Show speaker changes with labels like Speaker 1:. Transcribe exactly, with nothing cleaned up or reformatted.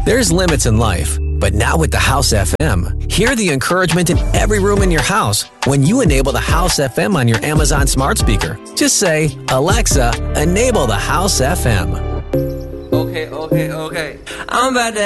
Speaker 1: There's limits in life, but not with the House F M. Hear the encouragement in every room in your house when you enable the House F M on your Amazon smart speaker. Just say, Alexa, enable the House F M.
Speaker 2: Okay, okay, okay. I'm about to